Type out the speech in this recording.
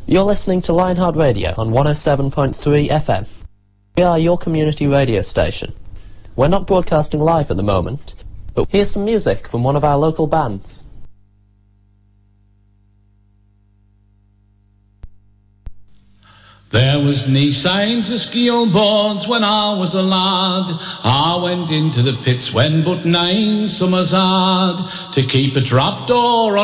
You're listening to Lionheart Radio on 107.3 FM. We are your community radio station. We're not broadcasting live at the moment, but here's some music from one of our local bands. There was nae signs of skill boards when I was a lad. I went into the pits when but 9 summers had to keep a trapdoor on